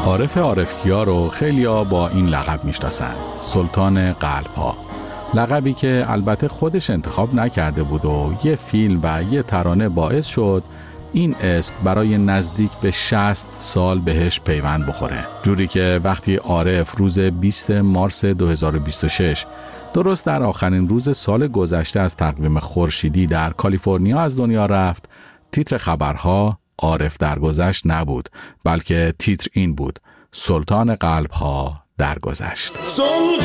عارف عارفکیا رو خیلیا با این لقب میشناسن، سلطان قلب‌ها. لقبی که البته خودش انتخاب نکرده بود و یه فیلم و یه ترانه باعث شد این اسم برای نزدیک به 60 سال بهش پیوند بخوره. جوری که وقتی عارف روز 20 مارس 2026 درست در آخرین روز سال گذشته از تقویم خورشیدی در کالیفرنیا از دنیا رفت، تیتر خبرها عارف درگذشت نبود، بلکه تیتر این بود: سلطان قلب‌ها درگذشت.